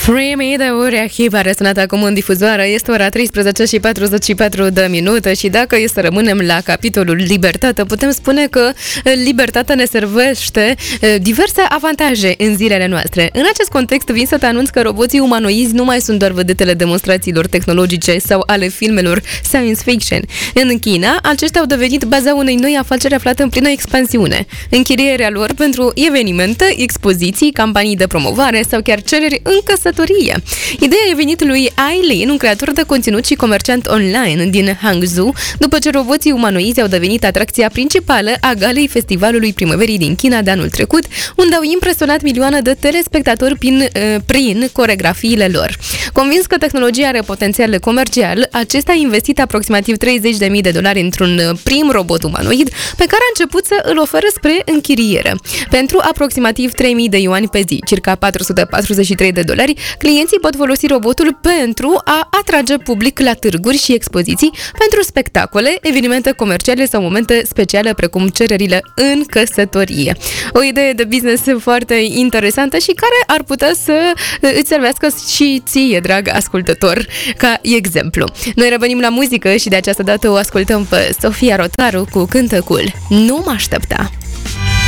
Free de ore Hiva răsunat acum în difuzoară. Este ora 13 și 44 de minute și dacă e să rămânem la capitolul libertate, putem spune că libertatea ne servește diverse avantaje în zilele noastre. În acest context vin să te anunț că roboții umanoizi nu mai sunt doar vedetele demonstrațiilor tehnologice sau ale filmelor science fiction. În China, aceștia au devenit baza unei noi afaceri aflate în plină expansiune. Închirierea lor pentru evenimente, expoziții, campanii de promovare sau chiar cereri în căsătorie. Ideea a venit lui Aileen, un creator de conținut și comerciant online din Hangzhou, după ce roboții umanoizi au devenit atracția principală a galei festivalului primăverii din China de anul trecut, unde au impresionat milioane de telespectatori prin coreografiile lor. Convins că tehnologia are potențial comercial, acesta a investit aproximativ $30.000 într-un prim robot umanoid pe care a început să îl ofere spre închiriere. Pentru aproximativ 3.000 de yuani pe zi, circa $443, clienții pot folosi robotul pentru a atrage public la târguri și expoziții, pentru spectacole, evenimente comerciale sau momente speciale precum cererile în căsătorie. O idee de business foarte interesantă și care ar putea să îți servească și ție, drag ascultător, ca exemplu. Noi revenim la muzică și de această dată o ascultăm pe Sofia Rotaru cu cântecul Nu mă aștepta.